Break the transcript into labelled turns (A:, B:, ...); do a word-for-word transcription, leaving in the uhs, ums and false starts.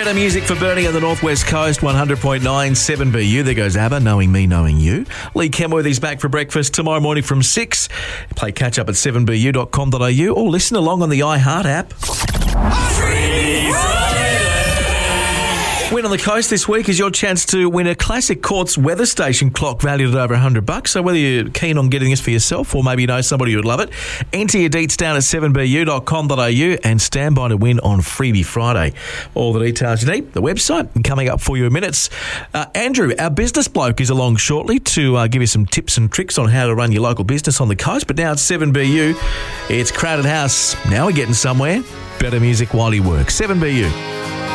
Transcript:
A: Better music for Bernie on the Northwest Coast, one hundred point nine seven B U. There goes ABBA, Knowing Me, Knowing You. Lee Kenworthy's back for breakfast tomorrow morning from six. Play catch up at seven b u dot com dot a u or listen along on the iHeart app. Win on the Coast this week is your chance to win a classic Quartz weather station clock valued at over one hundred bucks. So whether you're keen on getting this for yourself or maybe you know somebody who would love it, enter your deets down at seven b u dot com dot a u and stand by to win on Freebie Friday. All the details you need, the website, coming up for you in minutes. Uh, Andrew, our business bloke, is along shortly to uh, give you some tips and tricks on how to run your local business on the coast. But now it's seven B U. It's Crowded House. Now we're getting somewhere. Better music while you work. seven B U.